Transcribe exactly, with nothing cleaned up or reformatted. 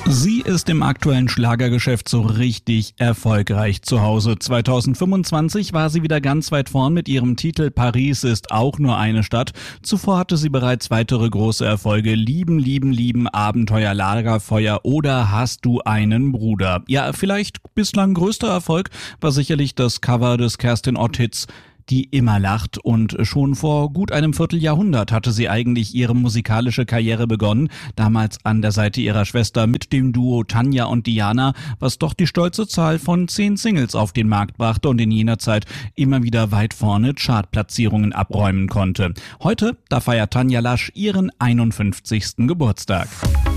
Sie ist im aktuellen Schlagergeschäft so richtig erfolgreich zu Hause. zweitausendfünfundzwanzig war sie wieder ganz weit vorn mit ihrem Titel Paris ist auch nur eine Stadt. Zuvor hatte sie bereits weitere große Erfolge: Lieben, lieben, lieben, Abenteuer, Lagerfeuer oder Hast du einen Bruder? Ja, vielleicht bislang größter Erfolg war sicherlich das Cover des Kerstin Ott-Hits Die immer lacht, und schon vor gut einem Vierteljahrhundert hatte sie eigentlich ihre musikalische Karriere begonnen, damals an der Seite ihrer Schwester mit dem Duo Tanja und Diana, was doch die stolze Zahl von zehn Singles auf den Markt brachte und in jener Zeit immer wieder weit vorne Chartplatzierungen abräumen konnte. Heute, da feiert Tanja Lasch ihren einundfünfzigsten Geburtstag.